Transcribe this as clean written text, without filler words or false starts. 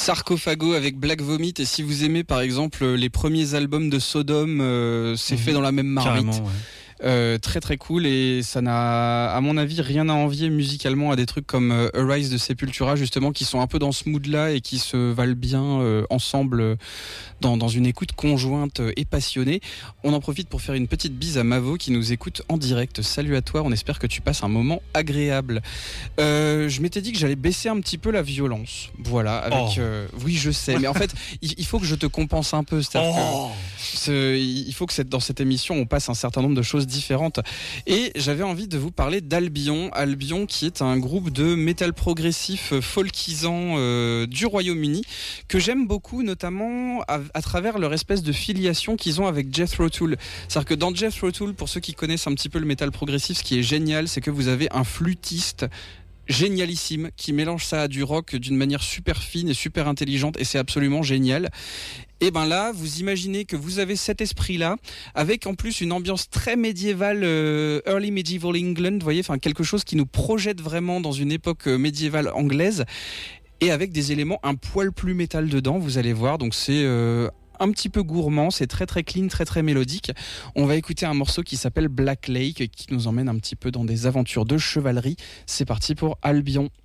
Sarcophago avec Black Vomit, et si vous aimez par exemple les premiers albums de Sodom, c'est fait dans la même marmite. Carrément, ouais. Très très cool, et ça n'a à mon avis rien à envier musicalement à des trucs comme Arise de Sepultura justement, qui sont un peu dans ce mood là et qui se valent bien ensemble dans une écoute conjointe et passionnée. On en profite pour faire une petite bise à Mavo qui nous écoute en direct. Salut à toi, on espère que tu passes un moment agréable. Je m'étais dit que j'allais baisser un petit peu la violence, voilà, avec oui je sais, mais en fait il faut que je te compense un peu, c'est-à-dire il faut que dans cette émission on passe un certain nombre de choses différentes, et j'avais envie de vous parler d'Albion qui est un groupe de métal progressif folkisant du Royaume-Uni que j'aime beaucoup, notamment à travers leur espèce de filiation qu'ils ont avec Jethro Tull. C'est-à-dire que dans Jethro Tull, pour ceux qui connaissent un petit peu le métal progressif, ce qui est génial, c'est que vous avez un flûtiste génialissime qui mélange ça à du rock d'une manière super fine et super intelligente, et c'est absolument génial. Et ben là, vous imaginez que vous avez cet esprit-là, avec en plus une ambiance très médiévale, early medieval England, vous voyez, enfin quelque chose qui nous projette vraiment dans une époque médiévale anglaise, et avec des éléments un poil plus métal dedans, vous allez voir. Donc c'est un petit peu gourmand, c'est très très clean, très très mélodique. On va écouter un morceau qui s'appelle Black Lake, qui nous emmène un petit peu dans des aventures de chevalerie. C'est parti pour Albion.